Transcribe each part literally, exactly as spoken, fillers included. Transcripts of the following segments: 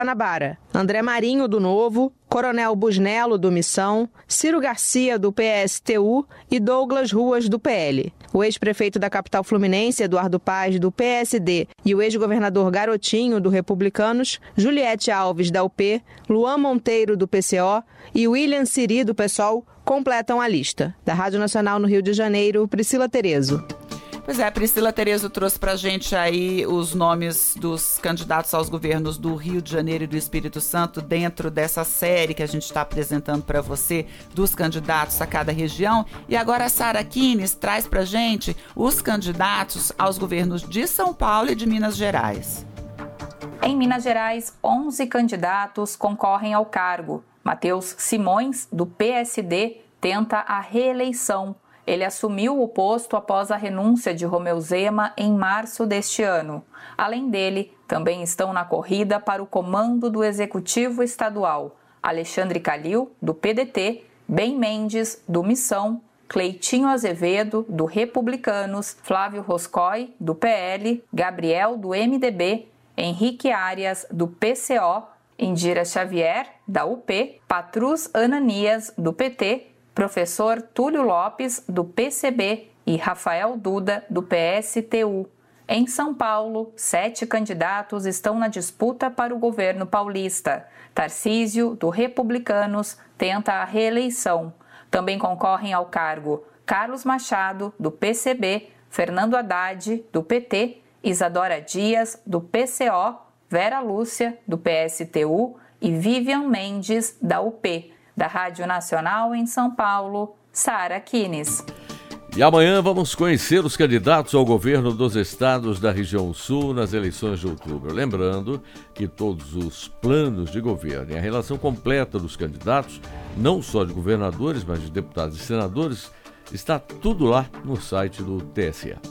Guanabara, André Marinho, do Novo, Coronel Busnello, do Missão, Ciro Garcia, do P S T U e Douglas Ruas, do P L. O ex-prefeito da capital fluminense, Eduardo Paz, do P S D, e o ex-governador Garotinho, do Republicanos, Juliette Alves, da U P, Luan Monteiro, do P C O e William Siri, do PSOL, completam a lista. Da Rádio Nacional no Rio de Janeiro, Priscila Terezo. Pois é, a Priscila Terezo trouxe pra gente aí os nomes dos candidatos aos governos do Rio de Janeiro e do Espírito Santo dentro dessa série que a gente está apresentando para você dos candidatos a cada região. E agora a Sara Kines traz pra gente os candidatos aos governos de São Paulo e de Minas Gerais. Em Minas Gerais, onze candidatos concorrem ao cargo. Matheus Simões, do P S D, tenta a reeleição. Ele assumiu o posto após a renúncia de Romeu Zema em março deste ano. Além dele, também estão na corrida para o comando do Executivo Estadual Alexandre Calil, do P D T, Ben Mendes, do Missão, Cleitinho Azevedo, do Republicanos, Flávio Roscoe, do P L, Gabriel, do M D B, Henrique Arias, do P C O, Indira Xavier, da U P, Patrus Ananias, do P T, Professor Túlio Lopes, do P C B e Rafael Duda, do P S T U. Em São Paulo, sete candidatos estão na disputa para o governo paulista. Tarcísio, do Republicanos, tenta a reeleição. Também concorrem ao cargo Carlos Machado, do P C B, Fernando Haddad, do P T, Isadora Dias, do P C O, Vera Lúcia, do P S T U e Vivian Mendes, da U P. Da Rádio Nacional em São Paulo, Sara Kines. E amanhã vamos conhecer os candidatos ao governo dos estados da região sul nas eleições de outubro. Lembrando que todos os planos de governo e a relação completa dos candidatos, não só de governadores, mas de deputados e senadores, está tudo lá no site do T S E.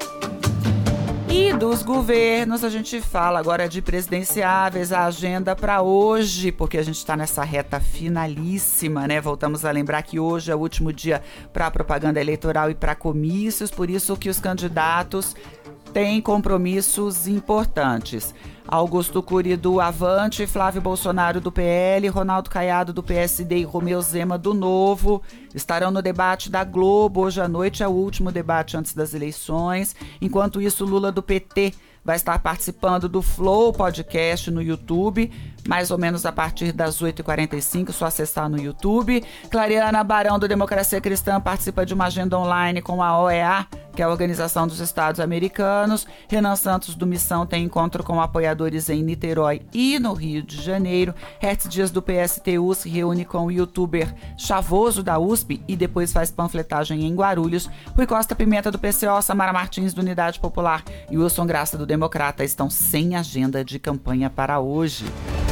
E dos governos, a gente fala agora de presidenciáveis, a agenda para hoje, porque a gente está nessa reta finalíssima, né? Voltamos a lembrar que hoje é o último dia para propaganda eleitoral e para comícios, por isso que os candidatos têm compromissos importantes. Augusto Cury, do Avante, Flávio Bolsonaro, do P L, Ronaldo Caiado, do P S D e Romeu Zema, do Novo, estarão no debate da Globo. Hoje à noite é o último debate antes das eleições. Enquanto isso, Lula, do P T, vai estar participando do Flow Podcast no YouTube, mais ou menos a partir das oito e quarenta e cinco, só acessar no YouTube. Clariana Barão, do Democracia Cristã, participa de uma agenda online com a O E A, que é a Organização dos Estados Americanos. Renan Santos, do Missão, tem encontro com apoiadores em Niterói e no Rio de Janeiro. Hertz Dias, do P S T U, se reúne com o youtuber Chavoso, da U S P, e depois faz panfletagem em Guarulhos. Rui Costa Pimenta, do P C O, Samara Martins, do Unidade Popular, e Wilson Graça, do Democrata, estão sem agenda de campanha para hoje.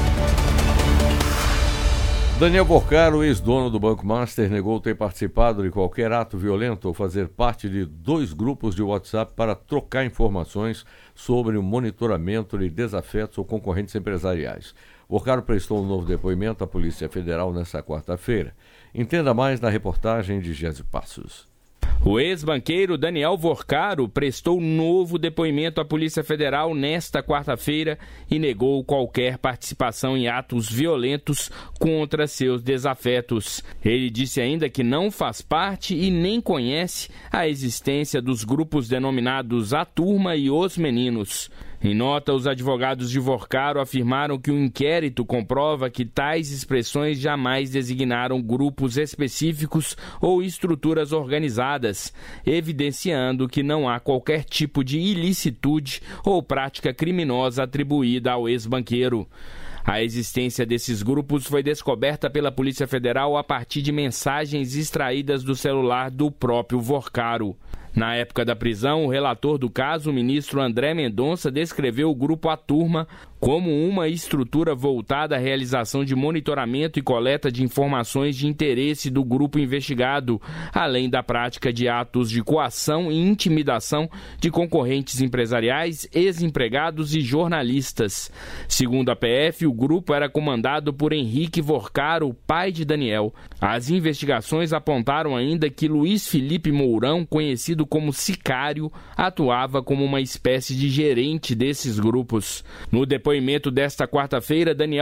Daniel Vorcaro, ex-dono do Banco Master, negou ter participado de qualquer ato violento ou fazer parte de dois grupos de WhatsApp para trocar informações sobre o monitoramento de desafetos ou concorrentes empresariais. Vorcaro prestou um novo depoimento à Polícia Federal nesta quarta-feira. Entenda mais na reportagem de Gésio Passos. O ex-banqueiro Daniel Vorcaro prestou novo depoimento à Polícia Federal nesta quarta-feira e negou qualquer participação em atos violentos contra seus desafetos. Ele disse ainda que não faz parte e nem conhece a existência dos grupos denominados A Turma e Os Meninos. Em nota, os advogados de Vorcaro afirmaram que o inquérito comprova que tais expressões jamais designaram grupos específicos ou estruturas organizadas, evidenciando que não há qualquer tipo de ilicitude ou prática criminosa atribuída ao ex-banqueiro. A existência desses grupos foi descoberta pela Polícia Federal a partir de mensagens extraídas do celular do próprio Vorcaro. Na época da prisão, o relator do caso, o ministro André Mendonça, descreveu o grupo A Turma como uma estrutura voltada à realização de monitoramento e coleta de informações de interesse do grupo investigado, além da prática de atos de coação e intimidação de concorrentes empresariais, ex-empregados e jornalistas. Segundo a P F, o grupo era comandado por Henrique Vorcaro, pai de Daniel. As investigações apontaram ainda que Luiz Felipe Mourão, conhecido conhecido como sicário, atuava como uma espécie de gerente desses grupos. No depoimento desta quarta-feira, Daniel